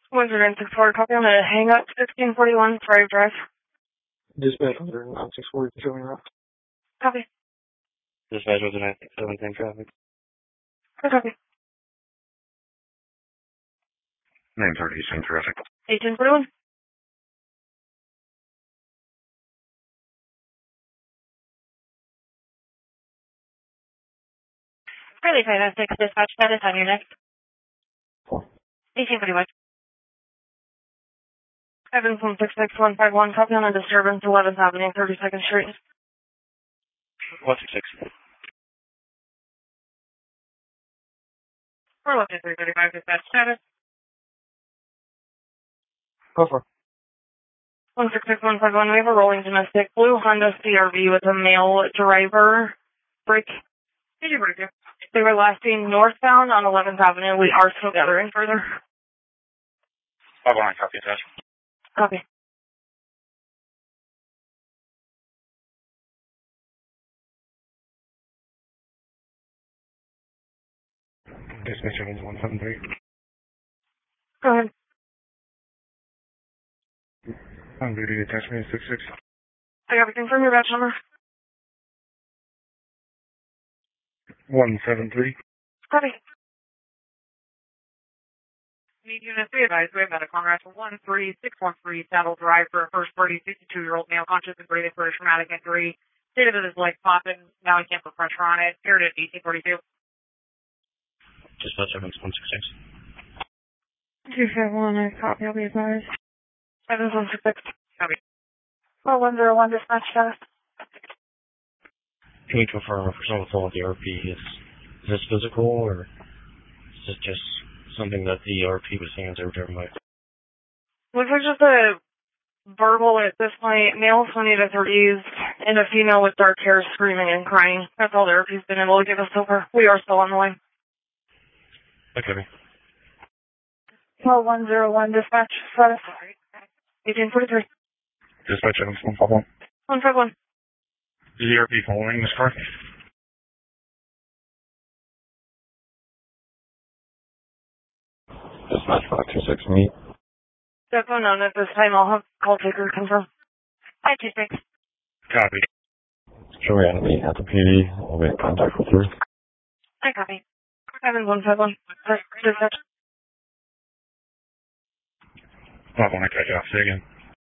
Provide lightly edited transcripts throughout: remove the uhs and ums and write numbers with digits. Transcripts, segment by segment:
Windsor 964, copy on the hang up 1641 Thrive Drive. Dispatch Windsor 964, showing route. Copy. Dispatch Windsor 967, same traffic. Copy. 930, same traffic. 1841. Really fantastic. Dispatch status on your next. 1841. Evans 166151, copy on a disturbance 11th Avenue, 32nd Street. 166. We're looking at 335 dispatch status. Go for 166151, we have a rolling domestic blue Honda CRV with a male driver. Break. Did you break it? They were last seen northbound on 11th Avenue. We are still gathering further. 519, copy attached. Copy. Dispatch Evans 173. Go ahead. On duty, attachment 66. I got to confirm your batch number. 173. Copy. Need unit 3 advised. We have medical on route 13613 Saddle Drive for a first party 62-year-old male conscious and breathing for a traumatic injury. Stated that his leg popping. Now he can't put pressure on it. Period at 1842. Dispatch Evans 166. 251, I copy. I'll be advised. Evans 166. Copy. 4101 dispatch status. Can you confirm for someone with the RP is this physical or is this just something that the RP was saying every time? Looks like just a verbal at this point. Male 20 to 30s and a female with dark hair screaming and crying. That's all the RP's been able to give us so far. We are still on the line. Okay. 101 dispatch status. 1843. Dispatch Evans 151. 151. Is the RP following this car? Dispatch 526 me. Definitely known at this time. I'll have call taker confirm. 526. Copy. Showing enemy at the PD. I'll make contact with you. I copy. Evans 151. Dispatch. 51, I cut you off. Say again.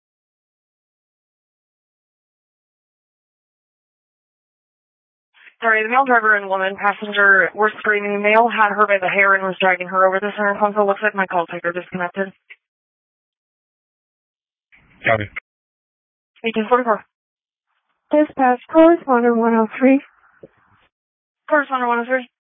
Sorry, the male driver and woman passenger were screaming. The male had her by the hair and was dragging her over the center console. Looks like my call taker disconnected. Copy. 1844. Dispatch, correspondent 103. Correspondent 103.